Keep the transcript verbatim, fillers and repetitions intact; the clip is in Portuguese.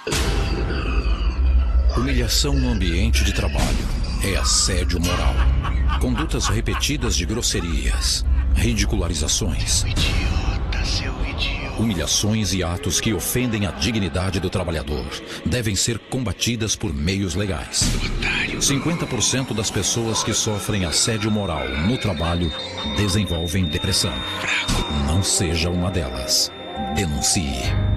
Humilhação no ambiente de trabalho é assédio moral. Condutas repetidas de grosserias, ridicularizações, Idiota, seu idiota. humilhações e atos que ofendem a dignidade do trabalhador devem ser combatidas por meios legais. Otário. cinquenta por cento das pessoas que sofrem assédio moral no trabalho desenvolvem depressão. Não seja uma delas. Denuncie.